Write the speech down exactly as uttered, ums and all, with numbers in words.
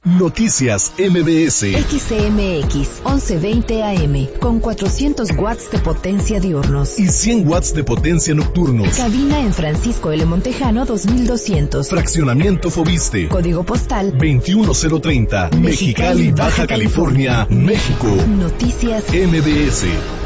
Noticias M B S. X C M X once veinte A M con cuatrocientos watts de potencia diurnos y cien watts de potencia nocturnos. Cabina en Francisco L. Montejano dos mil doscientos. Fraccionamiento Fobiste. Código postal veintiuno cero treinta. Mexicali, Baja California, México. Noticias M B S.